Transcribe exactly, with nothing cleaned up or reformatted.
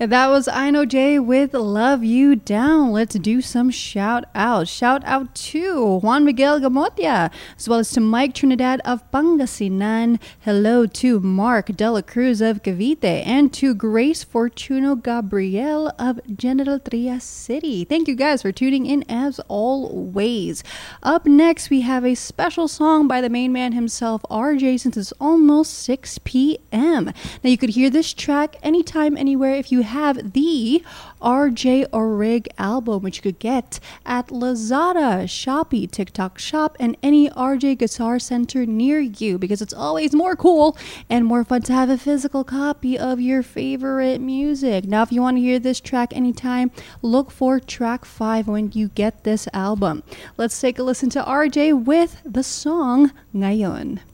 That was I Know Jay with Love You Down. Let's do some shout outs. Shout out to Juan Miguel Gamotia, as well as to Mike Trinidad of Pangasinan. Hello to Mark Dela Cruz of Cavite, and to Grace Fortuno Gabriel of General Trias City. Thank you guys for tuning in as always. Up next, we have a special song by the main man himself, R J, since it's almost six p.m. Now, you could hear this track anytime, anywhere if you have the R J Orig album, which you could get at Lazada, Shopee, TikTok Shop, and any R J Guitar Center near you, because it's always more cool and more fun to have a physical copy of your favorite music. Now, if you want to hear this track anytime, look for track five when you get this album. Let's take a listen to R J with the song Ngayon.